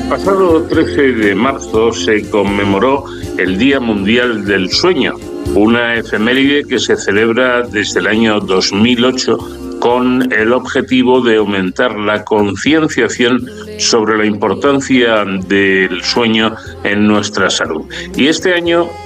El pasado 13 de marzo se conmemoró el Día Mundial del Sueño, una efeméride que se celebra desde el año 2008 con el objetivo de aumentar la concienciación sobre la importancia del sueño en nuestra salud. Y este año